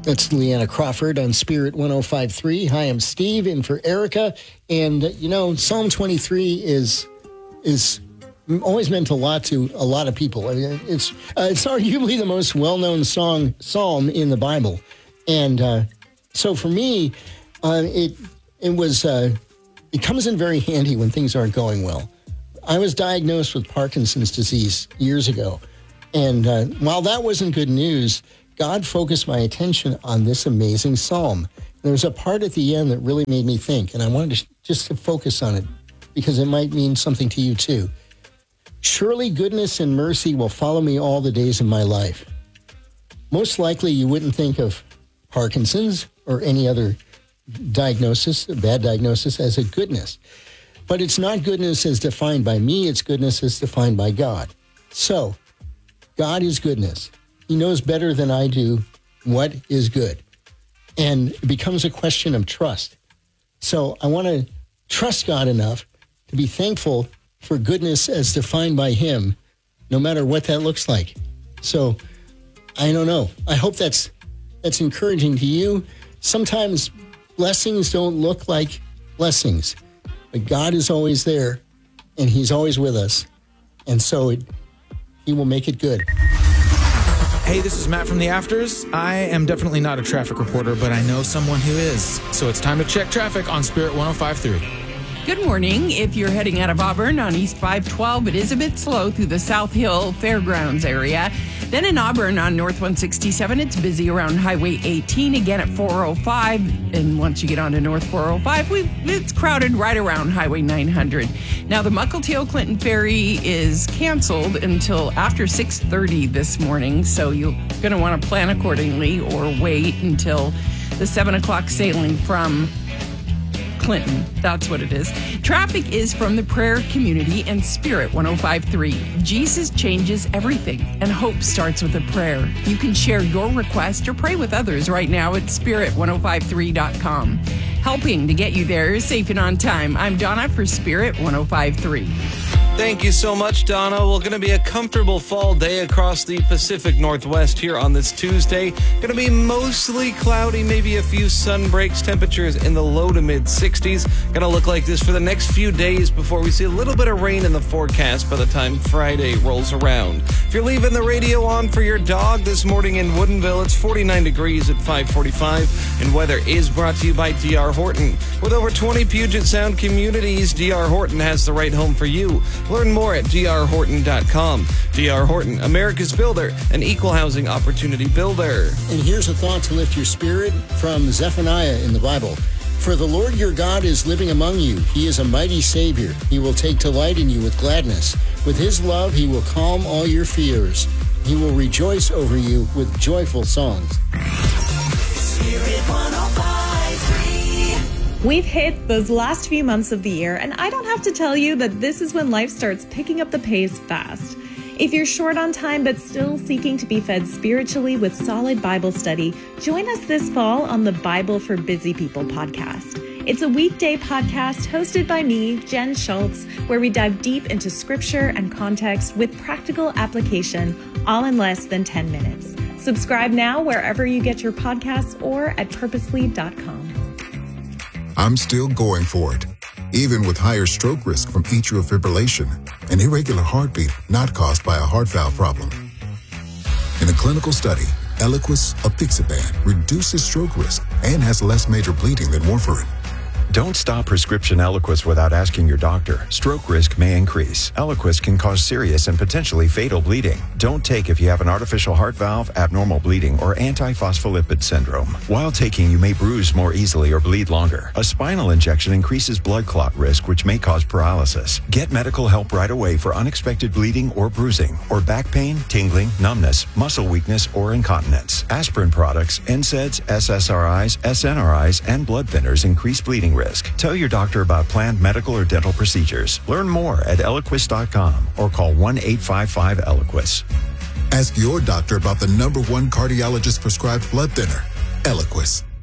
That's Leanna Crawford on Spirit 105.3. Hi, I'm Steve, in for Erica. And, Psalm 23 is always meant a lot to a lot of people. I mean, it's arguably the most well-known psalm in the Bible. And so for me, it comes in very handy when things aren't going well. I was diagnosed with Parkinson's disease years ago. And while that wasn't good news, God focused my attention on this amazing psalm. There's a part at the end that really made me think, and I wanted to focus on it because it might mean something to you too. Surely goodness and mercy will follow me all the days of my life. Most likely you wouldn't think of Parkinson's or any other diagnosis, a bad diagnosis, as a goodness. But it's not goodness as defined by me, it's goodness as defined by God. So, God is goodness. He knows better than I do what is good. And it becomes a question of trust. So I want to trust God enough to be thankful for goodness as defined by Him, no matter what that looks like. So I don't know. I hope that's encouraging to you. Sometimes blessings don't look like blessings, but God is always there, and He's always with us. And so He will make it good. Hey, this is Matt from The Afters. I am definitely not a traffic reporter, but I know someone who is. So it's time to check traffic on Spirit 105.3. Good morning. If you're heading out of Auburn on East 512, it is a bit slow through the South Hill Fairgrounds area. Then in Auburn on North 167, it's busy around Highway 18, again at 405. And once you get onto North 405, it's crowded right around Highway 900. Now, the Mukilteo Clinton Ferry is canceled until after 6:30 this morning, so you're going to want to plan accordingly or wait until the 7 o'clock sailing from Clinton. That's what it is. Traffic is from the prayer community and Spirit 105.3. Jesus changes everything, and hope starts with a prayer. You can share your request or pray with others right now at spirit1053.com. Helping to get you there safe and on time. I'm Donna for Spirit 105.3. Thank you so much, Donna. Well, going to be a comfortable fall day across the Pacific Northwest here on this Tuesday. Going to be mostly cloudy, maybe a few sun breaks, temperatures in the low to mid 60s. Going to look like this for the next few days before we see a little bit of rain in the forecast by the time Friday rolls around. If you're leaving the radio on for your dog this morning in Woodinville, it's 49 degrees at 5:45, and weather is brought to you by D.R. Horton. With over 20 Puget Sound communities, D.R. Horton has the right home for you. Learn more at drhorton.com. D.R. Horton, America's builder, an equal housing opportunity builder. And here's a thought to lift your spirit from Zephaniah in the Bible. For the Lord your God is living among you. He is a mighty Savior. He will take delight in you with gladness. With His love, He will calm all your fears. He will rejoice over you with joyful songs. Spirit 105.3. We've hit those last few months of the year, and I don't have to tell you that this is when life starts picking up the pace fast. If you're short on time but still seeking to be fed spiritually with solid Bible study, join us this fall on the Bible for Busy People podcast. It's a weekday podcast hosted by me, Jen Schultz, where we dive deep into scripture and context with practical application, all in less than 10 minutes. Subscribe now wherever you get your podcasts or at purposely.com. I'm still going for it, even with higher stroke risk from atrial fibrillation, an irregular heartbeat not caused by a heart valve problem. In a clinical study, Eliquis apixaban reduces stroke risk and has less major bleeding than warfarin. Don't stop prescription Eliquis without asking your doctor. Stroke risk may increase. Eliquis can cause serious and potentially fatal bleeding. Don't take if you have an artificial heart valve, abnormal bleeding, or antiphospholipid syndrome. While taking, you may bruise more easily or bleed longer. A spinal injection increases blood clot risk, which may cause paralysis. Get medical help right away for unexpected bleeding or bruising, or back pain, tingling, numbness, muscle weakness, or incontinence. Aspirin products, NSAIDs, SSRIs, SNRIs, and blood thinners increase bleeding risk. Tell your doctor about planned medical or dental procedures. Learn more at Eliquis.com or call 1-855-ELIQUIS. Ask your doctor about the #1 cardiologist prescribed blood thinner, Eliquis.